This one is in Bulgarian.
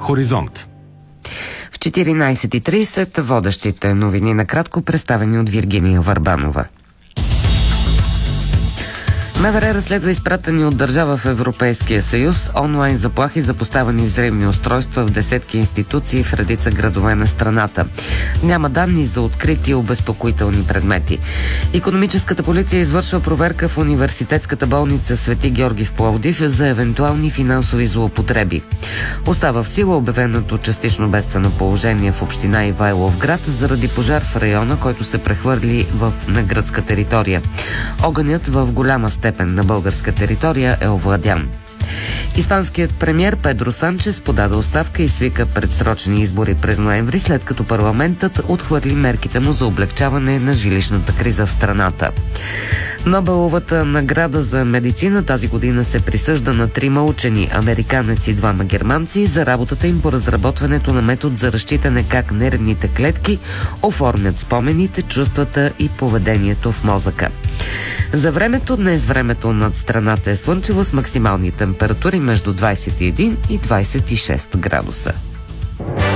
Хоризонт. В 14:30 водещите новини накратко представени от Виргиния Върбанова. МВР разследва изпратени от държава в Европейския съюз онлайн заплахи за поставени взривни устройства в десетки институции в редица градове на страната. Няма данни за открити обезпокоителни предмети. Икономическата полиция извършва проверка в университетската болница Свети Георги в Пловдив за евентуални финансови злоупотреби. Остава в сила обявеното частично бедствено положение в община Ивайловград заради пожар в района, който се прехвърли на гръцка територия. Огънят в голяма степен на българска територия е овладян. Испанският премиер Педро Санчес подаде оставка и свика предсрочни избори през ноември, след като парламентът отхвърли мерките му за облегчаване на жилищната криза в страната. Нобеловата награда за медицина тази година се присъжда на 3 учени, американец и 2 германци, за работата им по разработването на метод за разчитане как нервните клетки оформят спомените, чувствата и поведението в мозъка. За днес времето над страната е слънчево с максимални температури между 21 и 26 градуса.